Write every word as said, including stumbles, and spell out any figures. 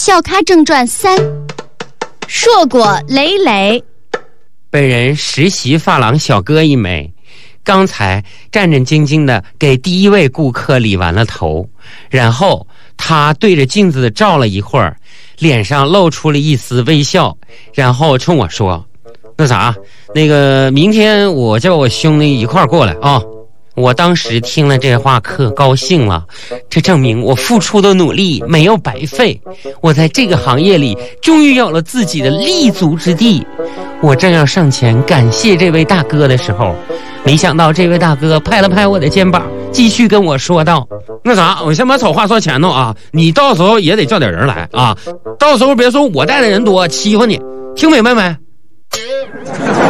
笑咖正传三，硕果累累。 本人实习发廊小哥一枚，刚才战战兢兢地给第一位顾客理完了头，然后他对着镜子照了一会儿，脸上露出了一丝微笑，然后冲我说：那啥，那个明天我叫我兄弟一块儿过来啊。我当时听了这话可高兴了，这证明我付出的努力没有白费，我在这个行业里终于有了自己的立足之地。我正要上前感谢这位大哥的时候，没想到这位大哥拍了拍我的肩膀，继续跟我说道：那啥，我先把丑话说前头啊，你到时候也得叫点人来啊，到时候别说我带的人多欺负你，听明白没？